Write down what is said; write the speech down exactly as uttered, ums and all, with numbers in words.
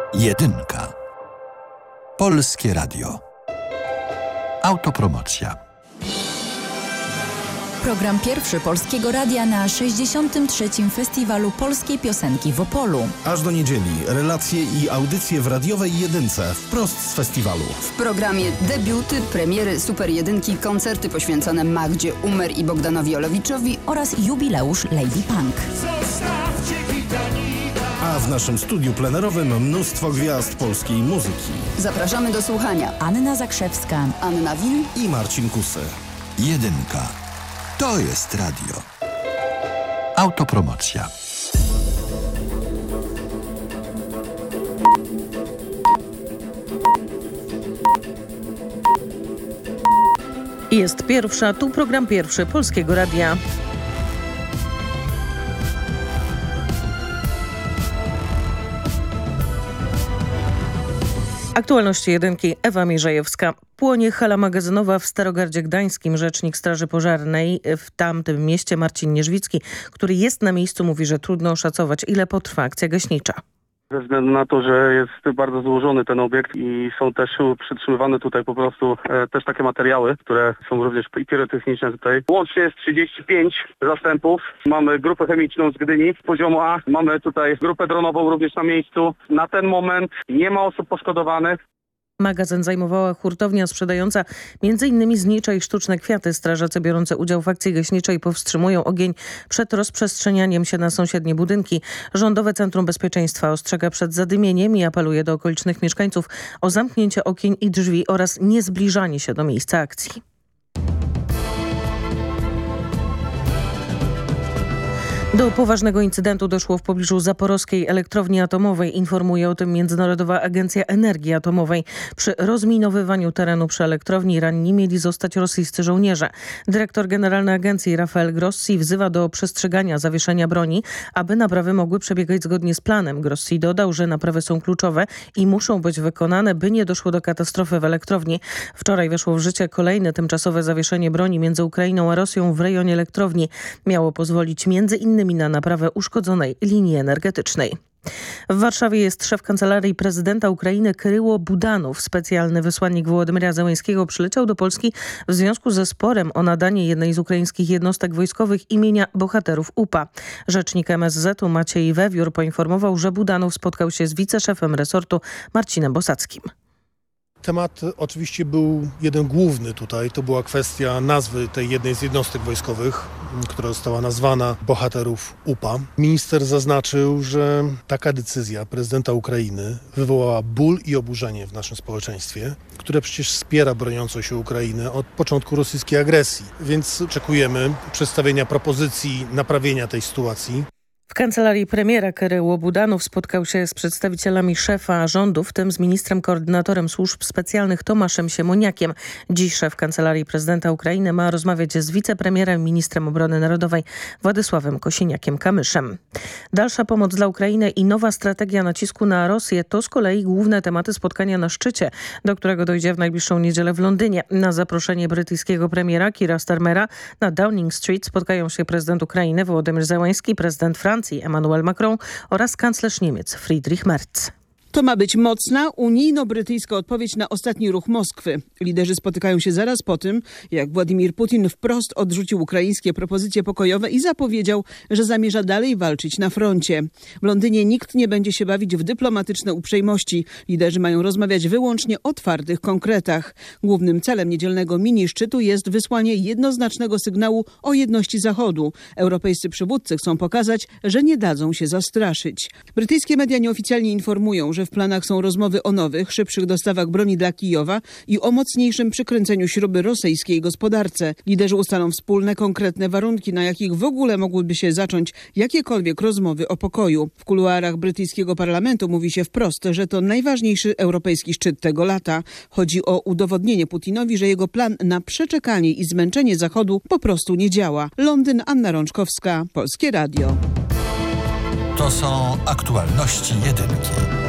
Jedynka. Polskie Radio. Autopromocja. Program pierwszy Polskiego Radia na sześćdziesiątym trzecim Festiwalu Polskiej Piosenki w Opolu. Aż do niedzieli relacje i audycje w radiowej jedynce wprost z festiwalu. W programie debiuty, premiery, super jedynki, koncerty poświęcone Magdzie Umer i Bogdanowi Olewiczowi oraz jubileusz Lady Punk. A w naszym studiu plenerowym mnóstwo gwiazd polskiej muzyki. Zapraszamy do słuchania Anna Zakrzewska, Anna Wil i Marcin Kusy. Jedynka. To jest radio. Autopromocja. Jest pierwsza, tu program pierwszy Polskiego Radia. Aktualności jedynki, Ewa Mierzejewska. Płonie hala magazynowa w Starogardzie Gdańskim. Rzecznik Straży Pożarnej w tamtym mieście Marcin Nierzwicki, który jest na miejscu, mówi, że trudno oszacować, ile potrwa akcja gaśnicza. Ze względu na to, że jest bardzo złożony ten obiekt i są też przytrzymywane tutaj po prostu e, też takie materiały, które są również i pirotechniczne tutaj. Łącznie jest trzydzieści pięć zastępów. Mamy grupę chemiczną z Gdyni z poziomu A. Mamy tutaj grupę dronową również na miejscu. Na ten moment nie ma osób poszkodowanych. Magazyn zajmowała hurtownia sprzedająca między innymi znicze i sztuczne kwiaty. Strażacy biorący udział w akcji gaśniczej powstrzymują ogień przed rozprzestrzenianiem się na sąsiednie budynki. Rządowe Centrum Bezpieczeństwa ostrzega przed zadymieniem i apeluje do okolicznych mieszkańców o zamknięcie okien i drzwi oraz niezbliżanie się do miejsca akcji. Do poważnego incydentu doszło w pobliżu Zaporowskiej Elektrowni Atomowej. Informuje o tym Międzynarodowa Agencja Energii Atomowej. Przy rozminowywaniu terenu przy elektrowni ranni mieli zostać rosyjscy żołnierze. Dyrektor generalny agencji Rafael Grossi wzywa do przestrzegania zawieszenia broni, aby naprawy mogły przebiegać zgodnie z planem. Grossi dodał, że naprawy są kluczowe i muszą być wykonane, by nie doszło do katastrofy w elektrowni. Wczoraj weszło w życie kolejne tymczasowe zawieszenie broni między Ukrainą a Rosją w rejonie elektrowni. Miało pozwolić między innymi na naprawę uszkodzonej linii energetycznej. W Warszawie jest szef Kancelarii Prezydenta Ukrainy Kryło Budanów. Specjalny wysłannik Wołodymyra Zełenskiego przyleciał do Polski w związku ze sporem o nadanie jednej z ukraińskich jednostek wojskowych imienia bohaterów U P A. Rzecznik M S Z u Maciej Wewiór poinformował, że Budanów spotkał się z wiceszefem resortu Marcinem Bosackim. Temat oczywiście był jeden główny tutaj, to była kwestia nazwy tej jednej z jednostek wojskowych, która została nazwana bohaterów U P A. Minister zaznaczył, że taka decyzja prezydenta Ukrainy wywołała ból i oburzenie w naszym społeczeństwie, które przecież wspiera broniącą się Ukrainę od początku rosyjskiej agresji, więc oczekujemy przedstawienia propozycji naprawienia tej sytuacji. W kancelarii premiera Kryło Budanów spotkał się z przedstawicielami szefa rządu, w tym z ministrem koordynatorem służb specjalnych Tomaszem Siemoniakiem. Dziś szef Kancelarii Prezydenta Ukrainy ma rozmawiać z wicepremierem, ministrem obrony narodowej Władysławem Kosiniakiem-Kamyszem. Dalsza pomoc dla Ukrainy i nowa strategia nacisku na Rosję to z kolei główne tematy spotkania na szczycie, do którego dojdzie w najbliższą niedzielę w Londynie. Na zaproszenie brytyjskiego premiera Keira Starmera na Downing Street spotkają się prezydent Ukrainy Wołodymyr Zełenski, prezydent Francji Emmanuel Macron oraz kanclerz Niemiec Friedrich Merz. To ma być mocna, unijno-brytyjska odpowiedź na ostatni ruch Moskwy. Liderzy spotykają się zaraz po tym, jak Władimir Putin wprost odrzucił ukraińskie propozycje pokojowe i zapowiedział, że zamierza dalej walczyć na froncie. W Londynie nikt nie będzie się bawić w dyplomatyczne uprzejmości. Liderzy mają rozmawiać wyłącznie o twardych konkretach. Głównym celem niedzielnego mini-szczytu jest wysłanie jednoznacznego sygnału o jedności Zachodu. Europejscy przywódcy chcą pokazać, że nie dadzą się zastraszyć. Brytyjskie media nieoficjalnie informują, że w planach są rozmowy o nowych, szybszych dostawach broni dla Kijowa i o mocniejszym przykręceniu śruby rosyjskiej gospodarce. Liderzy ustalą wspólne, konkretne warunki, na jakich w ogóle mogłyby się zacząć jakiekolwiek rozmowy o pokoju. W kuluarach brytyjskiego parlamentu mówi się wprost, że to najważniejszy europejski szczyt tego lata. Chodzi o udowodnienie Putinowi, że jego plan na przeczekanie i zmęczenie Zachodu po prostu nie działa. Londyn, Anna Rączkowska, Polskie Radio. To są aktualności jedynki.